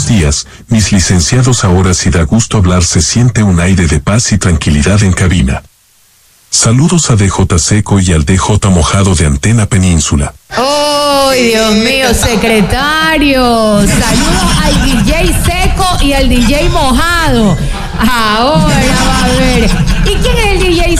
Buenos días, mis licenciados. Ahora sí da gusto hablar, se siente un aire de paz y tranquilidad en cabina. Saludos a DJ Seco y al DJ Mojado de Antena Península. ¡Ay, Dios mío, secretario! Saludos al DJ Seco y al DJ Mojado. Ahora va a ver. ¿Y quién es el DJ